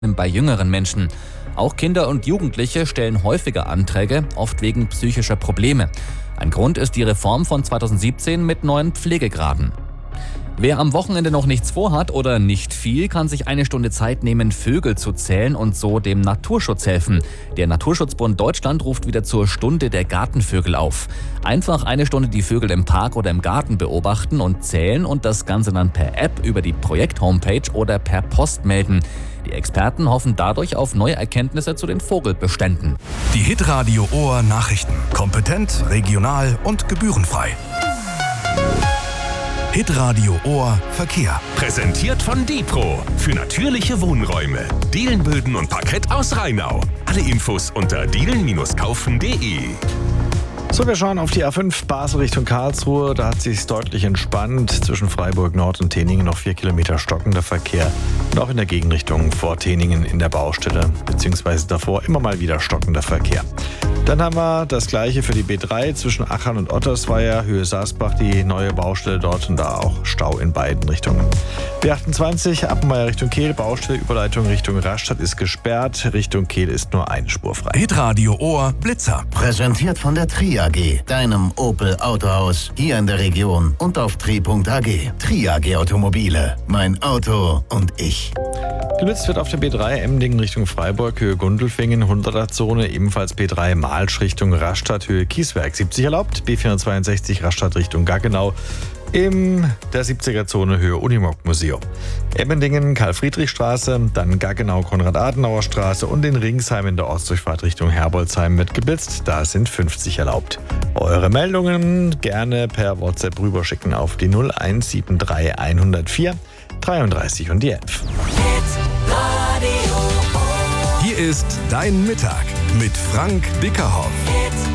bei jüngeren Menschen. Auch Kinder und Jugendliche stellen häufiger Anträge, oft wegen psychischer Probleme. Ein Grund ist die Reform von 2017 mit neuen Pflegegraden. Wer am Wochenende noch nichts vorhat oder nicht viel, kann sich eine Stunde Zeit nehmen, Vögel zu zählen und so dem Naturschutz helfen. Der Naturschutzbund Deutschland ruft wieder zur Stunde der Gartenvögel auf. Einfach eine Stunde die Vögel im Park oder im Garten beobachten und zählen und das Ganze dann per App über die Projekt-Homepage oder per Post melden. Die Experten hoffen dadurch auf neue Erkenntnisse zu den Vogelbeständen. Die Hitradio Ohr Nachrichten. Kompetent, regional und gebührenfrei. Hitradio Ohr Verkehr. Präsentiert von Dipro für natürliche Wohnräume. Dielenböden und Parkett aus Rheinau. Alle Infos unter dielen-kaufen.de. So, wir schauen auf die A5 Basel Richtung Karlsruhe. Da hat es sich deutlich entspannt. Zwischen Freiburg Nord und Teningen noch 4 Kilometer stockender Verkehr. Und auch in der Gegenrichtung vor Teningen in der Baustelle, beziehungsweise davor immer mal wieder stockender Verkehr. Dann haben wir das gleiche für die B3 zwischen Achern und Ottersweier, Höhe Saasbach, die neue Baustelle dort und da auch Stau in beiden Richtungen. B28 Appenweier Richtung Kehl, Baustelle, Überleitung Richtung Rastatt ist gesperrt, Richtung Kehl ist nur eine Spur frei. Hitradio Ohr Blitzer. Präsentiert von der Tri AG, deinem Opel Autohaus hier in der Region und auf tri.ag. Tri AG Automobile, mein Auto und ich. Genutzt wird auf der B3 Emmendingen Richtung Freiburg, Höhe Gundelfingen, 100er-Zone, ebenfalls B3 Malsch Richtung Rastatt, Höhe Kieswerk 70 erlaubt, B462 Rastatt Richtung Gaggenau, in der 70er-Zone Höhe Unimog-Museum. Emmendingen, Karl-Friedrich-Straße, dann Gaggenau, Konrad-Adenauer-Straße und in Ringsheim in der Ortsdurchfahrt Richtung Herbolzheim wird geblitzt, da sind 50 erlaubt. Eure Meldungen gerne per WhatsApp rüberschicken auf die 0173 104 33 und die 11. Hier ist Dein Mittag mit Frank Bickerhoff.